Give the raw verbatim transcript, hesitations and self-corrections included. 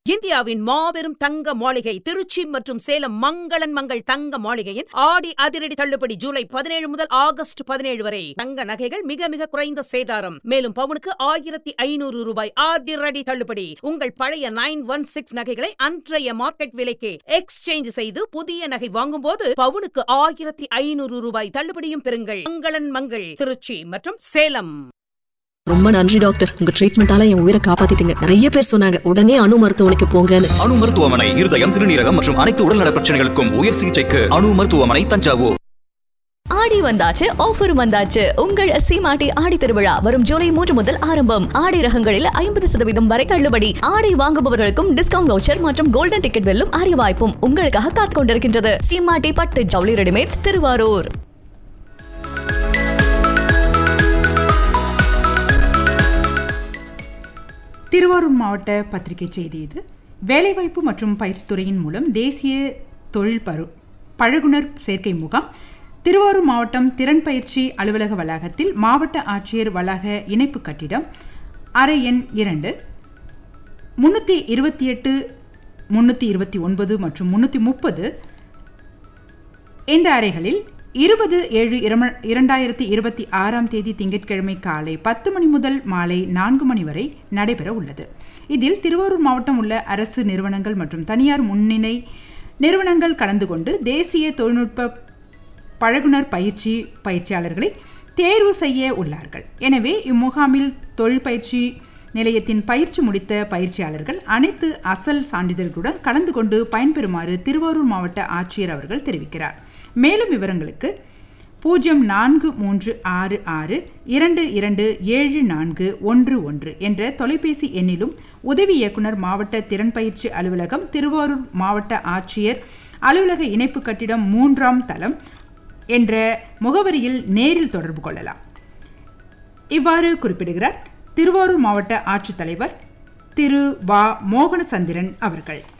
இந்தியாவின் மாபெரும் தங்க மாளிகை திருச்சி மற்றும் சேலம் மங்களன் மங்கள் தங்க மாளிகையின் ஆடி அதிரடி தள்ளுபடி ஜூலை பதினேழு முதல் ஆகஸ்ட் பதினேழு வரை. தங்க நகைகள் மிக மிக குறைந்த சேதாரம். மேலும் பவுனுக்கு ஆயிரத்தி ஐநூறு ரூபாய் அதிரடி தள்ளுபடி. உங்கள் பழைய நைன் ஒன் சிக்ஸ் நகைகளை அன்றைய மார்க்கெட் விலைக்கு எக்ஸ்சேஞ்ச் செய்து புதிய நகை வாங்கும் போது பவுனுக்கு ஆயிரத்தி ஐநூறு ரூபாய் தள்ளுபடியும் பெறுங்கள். மங்களன் மங்கள் திருச்சி மற்றும் சேலம். ரொம்ப நன்றி டாக்டர், உங்க ட்ரீட்மெண்டால என் உயிரை காப்பாத்திட்டீங்க. நிறைய பேர் சொன்னாங்க உடனே அணு மருத்துவமனைக்கு போங்கன்னு. அணு மருத்துவமனை இருதயம், சிறுநீரகம் மற்றும் அனைத்து உடல்நல பிரச்சனைகளுக்கும் உயர் சிகிச்சைக்கு அணு மருத்துவமனை, தஞ்சாவூர். ஆடி வந்தாச்சு, ஆஃபர் வந்தாச்சு. உங்கள் சீமாட்டி ஆடி திருவிழா வரும் ஜூலை மூன்று முதல் ஆரம்பம். ஆடை ரகங்களில் ஐம்பது சதவீதம் வரை தள்ளுபடி. ஆடை வாங்குபவர்களுக்கும் டிஸ்கவுண்ட் வவுச்சர் மற்றும் கோல்டன் டிக்கெட் வெல்லும் அரிய வாய்ப்பும் உங்களுக்காக காத்துக் கொண்டிருக்கின்றது. சீமாட்டி பட்டு ஜவுளி ரெடிமேட்ஸ், திருவாரூர். திருவாரூர் மாவட்ட பத்திரிகை செய்தி இது. வேலைவாய்ப்பு மற்றும் பயிற்சி துறையின் மூலம் தேசிய தொழில் பரு பழகுனர் சேர்க்கை முகாம் திருவாரூர் மாவட்டம் திறன் பயிற்சி அலுவலக வளாகத்தில் மாவட்ட ஆட்சியர் வளாக இணைப்பு கட்டிடம் அறை எண் இரண்டு முன்னூற்றி இருபத்தி எட்டு முன்னூற்றி இருபத்தி ஒன்பது மற்றும் முன்னூற்றி முப்பது இந்த அறைகளில் இருபது ஏழு இரண்டாயிரத்தி இருபத்தி ஆறாம் தேதி திங்கட்கிழமை காலை பத்து மணி முதல் மாலை நான்கு மணி வரை நடைபெற உள்ளது. இதில் திருவாரூர் மாவட்டம் உள்ள அரசு நிறுவனங்கள் மற்றும் தனியார் முன்னணி நிறுவனங்கள் கலந்து கொண்டு தேசிய தொழில்நுட்ப பழகுனர் பயிற்சி பயிற்சியாளர்களை தேர்வு செய்ய உள்ளார்கள். எனவே இம்முகாமில் தொழில் பயிற்சி நிலையத்தின் பயிற்சி முடித்த பயிற்சியாளர்கள் அனைத்து அசல் சான்றிதழ்களுடன் கலந்து கொண்டு பயன்பெறுமாறு திருவாரூர் மாவட்ட ஆட்சியர் அவர்கள் தெரிவிக்கிறார். மேலும் விவரங்களுக்கு பூஜ்ஜியம் நான்கு மூன்று ஆறு ஆறு இரண்டு இரண்டு ஏழு நான்கு ஒன்று ஒன்று என்ற தொலைபேசி எண்ணிலும் உதவி இயக்குனர் மாவட்ட திறன் பயிற்சி அலுவலகம் திருவாரூர் மாவட்ட ஆட்சியர் அலுவலக இணைப்பு கட்டிடம் மூன்றாம் தளம் என்ற முகவரியில் நேரில் தொடர்பு கொள்ளலாம். இவ்வாறு குறிப்பிடுகிறார் திருவாரூர் மாவட்ட ஆட்சித்தலைவர் திரு வா மோகனசந்திரன் அவர்கள்.